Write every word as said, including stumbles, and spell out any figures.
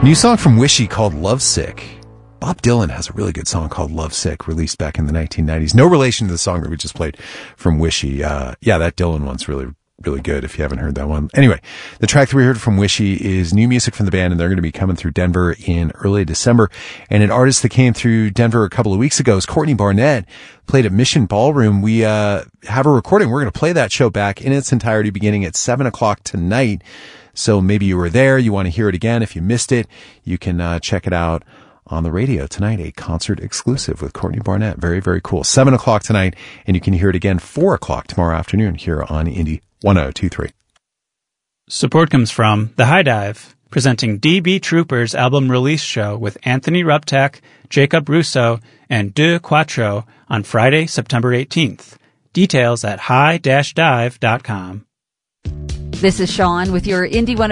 New song from Wishy called Lovesick. Bob Dylan has a really good song called Lovesick, released back in the nineteen nineties. No relation to the song that we just played from Wishy. Uh, yeah, that Dylan one's really, really good if you haven't heard that one. Anyway, the track that we heard from Wishy is new music from the band, and they're going to be coming through Denver in early December. And an artist that came through Denver a couple of weeks ago is Courtney Barnett, played at Mission Ballroom. We uh have a recording. We're going to play that show back in its entirety beginning at seven o'clock tonight. So maybe you were there, you want to hear it again. If you missed it, you can uh, check it out on the radio tonight, a concert exclusive with Courtney Barnett. Very, very cool. seven o'clock tonight, and you can hear it again four o'clock tomorrow afternoon here on Indie one oh two point three. Support comes from The High Dive, presenting D B Trooper's album release show with Anthony Ruptak, Jacob Russo, and Deux Quattro on Friday, September eighteenth. Details at high dash dive dot com. This is Sean with your Indie one